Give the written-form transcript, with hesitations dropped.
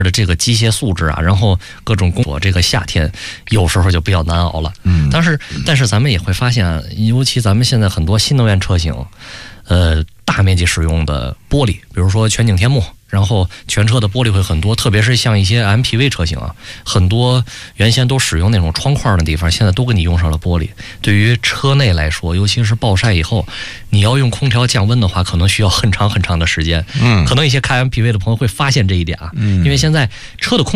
的这个机械素质啊，然后各种工作，这个夏天有时候就比较难熬了。但是咱们也会发现，尤其咱们现在很多新能源车型，大面积使用的玻璃，比如说全景天幕，然后全车的玻璃会很多，特别是像一些 MPV 车型啊，很多原先都使用那种窗框的地方，现在都给你用上了玻璃。对于车内来说，尤其是暴晒以后，你要用空调降温的话，可能需要很长很长的时间。可能一些开 MPV 的朋友会发现这一点啊，因为现在车的空